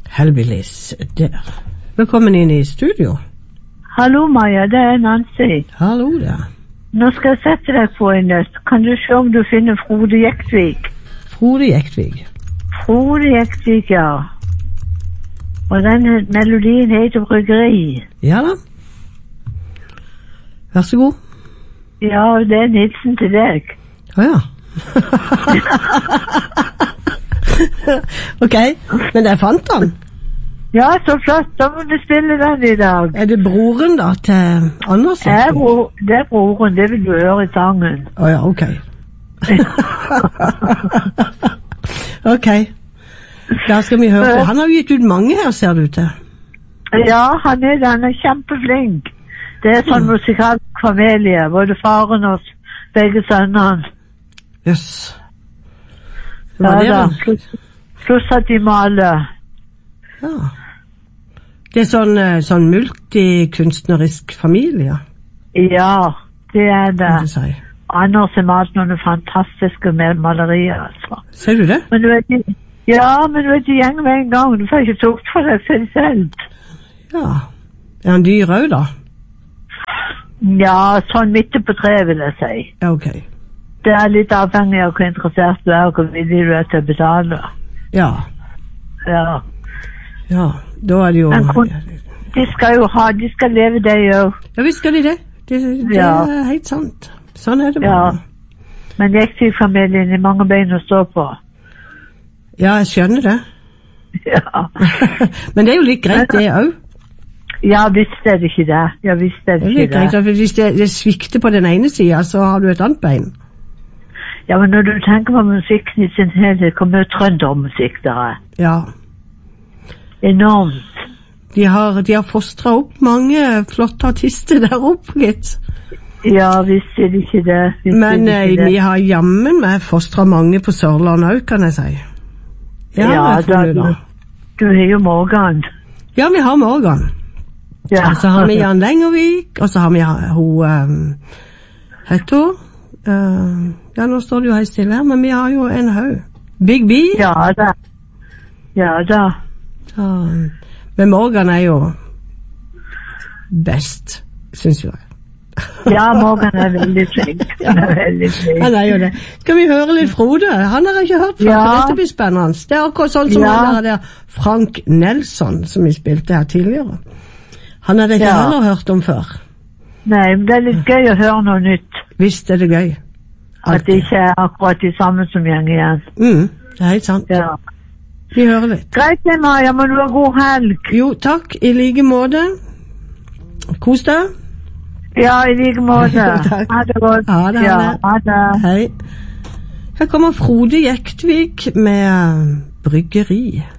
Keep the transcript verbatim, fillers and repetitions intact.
Hellbillies der. Velkommen inn i studio. Hallo Maja, det er Nancy. Hallo der. Nå skal jeg sette deg på en nøtt. Kan du se om du finner Frode Jektvik? Frode Jektvik. Frode Jektvik, ja. Og den melodien heter Bryggeri. Ja da. Vær så god. Ja, det er Nilsen til deg. Å ja. Ok, men jeg fant han. Ja, så flott. Da må du spille den i dag. Er det broren da til Anders? Det er, bro, det er broren, det vil du høre i sangen. Å ja, ok. Ok. Da skal vi høre på. Han har gitt ut mange her, ser du til. Ja, han er, han er kjempeflink. Det er sånn musikalsk familie, både faren og begge sønnene. Jøss. Ja da, pluss, pluss at de maler. Ja. Det er sånn, sånn multikunstnerisk familie. Ja, det er det. Kan du si. Anders har malt noen fantastiske malerier, altså. Ser du det? Men du vet, ja, men du vet, det gjenger med en gang. Du får ikke tukt for deg selv. Ja. Er han dyr også, da? Ja, sånn midt på treet, vil jeg si. Ja, ok. Det er litt avhengig av hvor interessert du er, og hvor villig du er til å betale. Ja. Ja. Ja, da er det jo... Men de skal jo ha, de skal leve det jo. Ja, visst skal de det. Det, det ja. er helt sant. Sånn er det bare. Ja. Men Jektvik-familien er mange bein å stå på. Ja, jeg skjønner det. Ja. Men det er jo litt greit, det også. Ja, visst er det ikke det. Ja, visst er det, det er ikke greit, det. For hvis det, det svikter på den ene siden, så har du et annet bein. Ja, men når du tenker på musikken i sin helhet, kommer jo trøndermusikk der. Ja. Enormt. De har, de har fostret opp mange flotte artister der oppe, gitt. Ja, visst er det ikke det. Visst men det ikke vi det. har jammen med fostret mange på Sørlandet også, kan jeg si. Ja, ja da, du, da. Du har jo Morgan. Ja, vi har Morgan. Ja. Og så har vi Jan Lengervik, og så har vi hun, um, heter hun? Uh, ja, nå står det jo helt stille her, men vi har jo en haug. Big B. Ja da. Ja da. Så, men Morgan er jo best, synes jeg. Ja, Morgan er veldig flink. Han er veldig flink. Han er jo det. Skal vi høre litt Frode? Han har ikke hørt før, ja. for dette blir spennende. Det er akkurat sånn som ja. han der Frank Nelson, som vi spilte her tidligere. Han hadde ikke ja. heller hørt om før. Nei, men det er litt gøy å høre noe nytt. Visst er det gøy. Altid. At det ikke er akkurat de samme som gjenger igjen. Mm, det er helt sant. Ja. Vi hører litt. Greit, Maja, må du ha god helg. Jo, takk. I like måte. Kos deg. Ja, i like måte. Takk. Ha det godt. Ha det, ja, ha det. Ha det. Hei. Her kommer Frode Jektvik med Bryggeri.